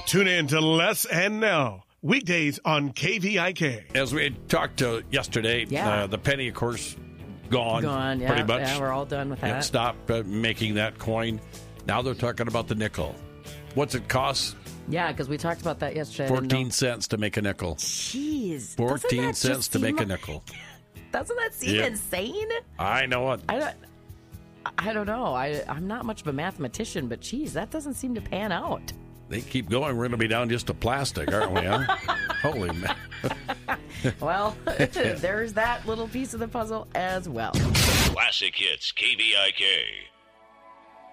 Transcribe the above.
Tune in to Les and Nell, weekdays on KVIK. As we talked yesterday, the penny, of course, gone. Gone, yeah. Pretty much. Yeah, we're all done with that. Stop making that coin. Now they're talking about the nickel. What's it cost? Yeah, because we talked about that yesterday. 14 cents to make a nickel. Jeez. 14 cents to make a nickel. Doesn't that seem insane? I know it. I don't know. I'm not much of a mathematician, but geez, that doesn't seem to pan out. They keep going. We're going to be down just to plastic, aren't we? Huh? Holy man. Well, there's that little piece of the puzzle as well. Classic Hits, KVIK.